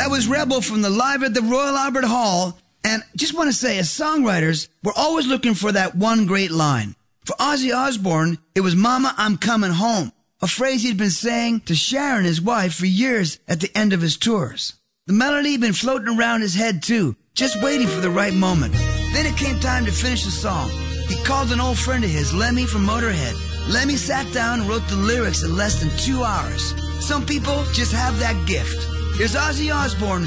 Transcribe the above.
That was Rebel from the Live at the Royal Albert Hall. And just want to say, as songwriters, we're always looking for that one great line. For Ozzy Osbourne, it was "Mama, I'm coming home," a phrase he'd been saying to Sharon, his wife, for years at the end of his tours. The melody had been floating around his head too, just waiting for the right moment. Then it came time to finish the song. He called an old friend of his, Lemmy from Motorhead. Lemmy sat down and wrote the lyrics in less than 2 hours. Some people just have that gift. Here's Ozzy Osbourne